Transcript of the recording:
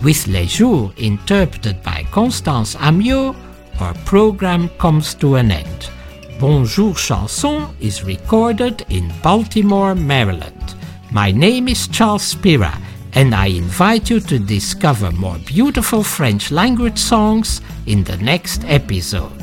With Les Jours interpreted by Constance Amiot, our program comes to an end. Bonjour Chanson is recorded in Baltimore, Maryland. My name is Charles Spira, and I invite you to discover more beautiful French language songs in the next episode.